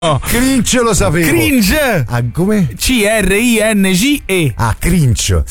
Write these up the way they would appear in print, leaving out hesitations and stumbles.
Cringe lo sapevo. Cringe. Come? C-R-I-N-G-E. Cringe.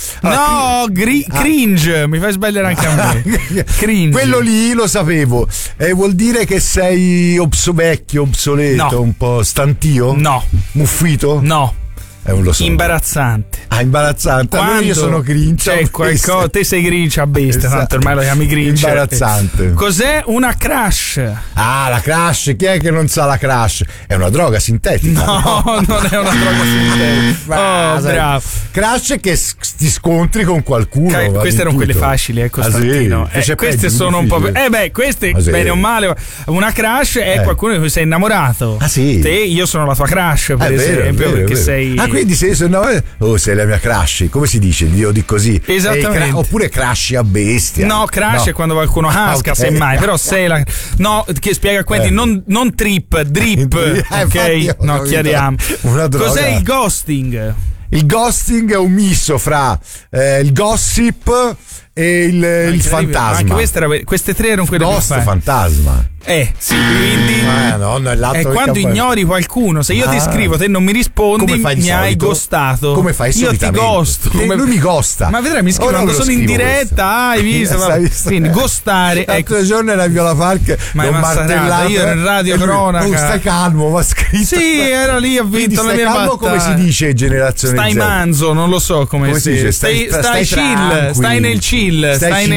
Cringe. Mi fai sbagliare anche a me. Cringe. Quello lì lo sapevo. Vuol dire che sei vecchio, obsoleto, no. Un po' stantio? No. Muffito? No. Non lo so. Imbarazzante. Imbarazzante. Quando io sono cringe. C'è qualcosa, te sei cringe a bestia, Esatto. tanto ormai lo chiami cringe. Imbarazzante. Cos'è una crush? La crush, chi è che non sa la crush? È una droga sintetica. No, non è una droga sintetica. Bravo. Crush è che ti scontri con qualcuno. Queste erano quelle facili, Costantino. Sì. Queste sono un po'. Queste, bene o male. Una crush è qualcuno di cui sei innamorato. Sì. Io sono la tua crush, per esempio, perché sei. Quindi sei la mia crush, come si dice? Io dico così. Esattamente. Oppure crush a bestia. No, crush è quando qualcuno casca, semmai. Però sei la. No, che spiega quindi non trip, drip. Ok? No, chiariamo. Cos'è il ghosting? Il ghosting è un misto fra il gossip e il fantasma. Anche queste tre erano quelle Ghost fantasma. Sì, quindi è quando ignori qualcuno. Se io ti scrivo, te non mi rispondi, mi hai ghostato. Come fai solitamente? Io ti ghosto. Lui mi ghosta. Ma vedrai, mi scrivo quando sono in diretta. Hai visto? Quindi ghostare. L'altro giorno era Viola Park. Ma è martellata. Io ero in radio cronaca. Stai calmo, ma scritto. Sì, era lì, ha vinto la mia battaglia. Come si dice generazione Stai Z? manzo, non lo so come si dice. Stai chill, stai nel chill.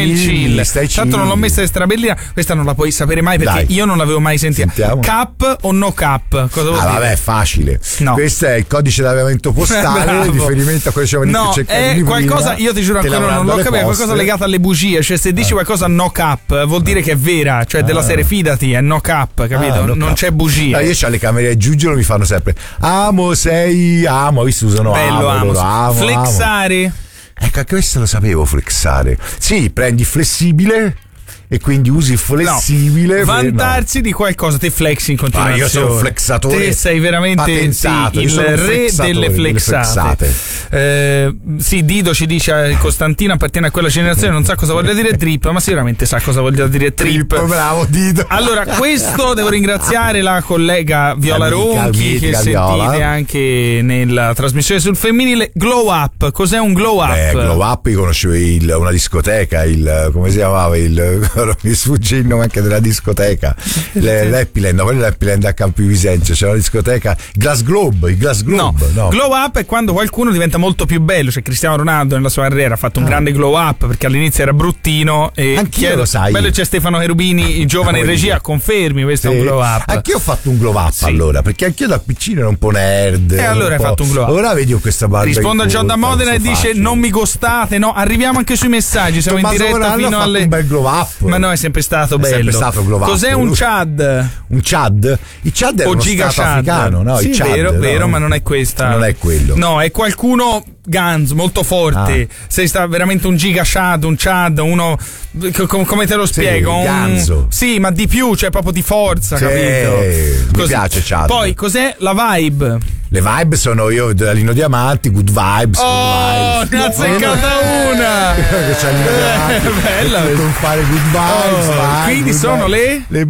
Tanto non l'ho messa in strabellina. Questa non la puoi sapere mai perché io non l'avevo mai sentita. Sentiamo. Cap o no cap? Cosa vuol dire? Vabbè, è facile. No. Questo è il codice d'avviamento postale, riferimento a quello che no, è qualcosa, io ti giuro ancora non l'ho capito, è qualcosa legato alle bugie. Cioè, se dici qualcosa no cap, vuol dire che è vera. Cioè, della serie fidati, è no cap, capito? No non cap. c'è bugia. Io c'ho le camere a Giuggiolo, mi fanno sempre amo, visto usano bello, amo. Flexare. Ecco, questo lo sapevo, flexare. Sì, prendi flessibile e quindi usi flessibile. Vantarsi di qualcosa, te flexi in continuazione. Io sono un flexatore. Te sei veramente il re delle flexate. Dido ci dice Costantino appartiene a quella generazione, non sa cosa voglia dire trip, ma sicuramente sa cosa voglia dire trip. Bravo Dido. Allora, questo devo ringraziare la collega Viola Ronchi, che sentite anche nella trasmissione sul femminile. Glow Up, cos'è un glow up? Glow Up, io conoscevo una discoteca, come si chiamava mi sfugge il nome anche della discoteca, l'Happyland, quello è l'Happyland a Campi Vicencio, c'è una discoteca, Glass Globe. No. Glow up è quando qualcuno diventa molto più bello. Cioè Cristiano Ronaldo nella sua carriera ha fatto un grande glow up perché all'inizio era bruttino e anch'io lo sai. Bello, c'è Stefano Cherubini, il giovane in regia, confermi questo è un glow up. Anch'io ho fatto un glow up allora, perché anch'io da piccino ero un po' nerd. E allora hai fatto un glow up. Ora vedi questa banda. Rispondo a John da Modena e dice non mi ghostate. No, arriviamo anche sui messaggi, siamo in diretta fino alle. Un bel glow up. Ma no, è sempre stato bello. Sempre stato glow up. Cos'è un Chad? Un Chad? Il Chad è uno stato africano, no? Sì, il Chad, vero, ma non è questa. Non è quello. No, è qualcuno Guns, molto forte. Se sta veramente un giga Chad, un Chad, uno come te lo spiego? Ganzo. Sì, ma di più, cioè proprio di forza, capito? Mi piace Chad. Poi cos'è la vibe? Le vibe sono io da Lino Diamanti, good vibes. Ne ha azzeccata una! C'è Lino Diamanti. Bella, per fare good vibes. Quindi good sono vibes. le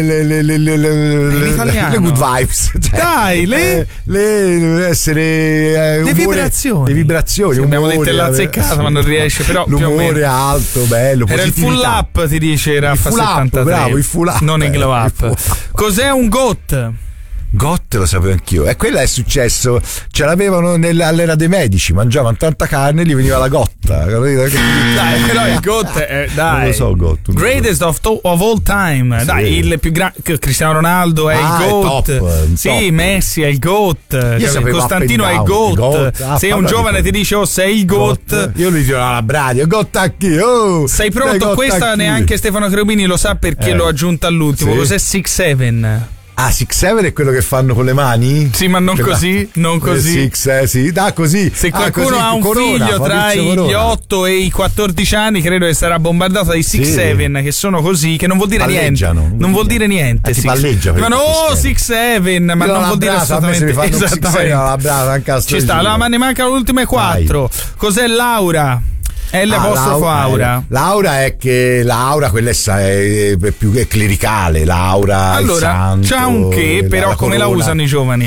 good vibes. Dai, le deve essere le vibrazioni. Le vibrazioni. Abbiamo detto l'azzeccata, ma non riesce, però l'umore alto, bello. Era il full up, ti dice Raffa 73. Bravo, il full up. Non il glow up. Cos'è un GOT? GOT lo sapevo anch'io, e quello è successo, ce l'avevano all'era dei medici, mangiavano tanta carne e gli veniva la gotta. Dai, però il GOT è, dai, non lo so, GOT, greatest of all time. Sì. Dai, il più grande Cristiano Ronaldo è il GOT. Sì, Messi è il GOT. Costantino è il GOT. Se un giovane ti dice sei il GOT, io gli dico la radio, GOT anch'io. Sei pronto? Questa neanche Stefano Cherubini lo sa perché l'ho aggiunta all'ultimo. Sì. Cos'è 6-7? 6-7 è quello che fanno con le mani? Sì, ma non così, non così. Sì, da così. Se qualcuno così, ha un figlio tra gli 8 e i 14 anni, credo che sarà bombardato dai 6-7, che sono così, che non vuol dire niente. Non vuol dire niente. Ti palleggia. Ma no, 6-7, ma non vuol dire assolutamente. Esattamente. Ci sta, allora, ma ne mancano le ultime 4. Cos'è Laura? Aura. L'aura è che l'aura quella è più clericale, l'aura. Allora, il santo, c'ha un che, però come la usano i giovani?